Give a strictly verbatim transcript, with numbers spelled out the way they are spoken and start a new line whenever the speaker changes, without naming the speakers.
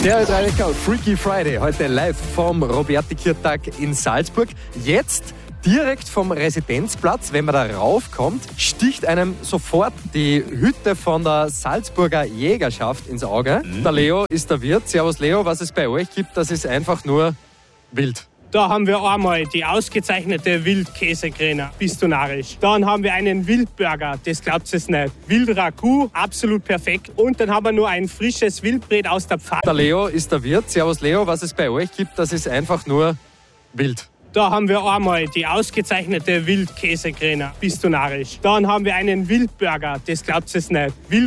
Der drei Freaky Friday, heute live vom Roberti-Kirtag in Salzburg. Jetzt direkt vom Residenzplatz, wenn man da raufkommt, sticht einem sofort die Hütte von der Salzburger Jägerschaft ins Auge. Mhm. Der Leo ist der Wirt. Servus Leo, was es bei euch gibt, das ist einfach nur wild.
Da haben wir einmal die ausgezeichnete Wildkäsekräne, bist du narrisch. Dann haben wir einen Wildburger, das glaubt es nicht. Wildragout, absolut perfekt. Und dann haben wir nur ein frisches Wildbret aus der Pfanne.
Der Leo ist der Wirt. Servus Leo, was es bei euch gibt, das ist einfach nur wild.
Da haben wir einmal die ausgezeichnete Wildkäsekräne, bist du narrisch. Dann haben wir einen Wildburger, das glaubt es nicht. Wild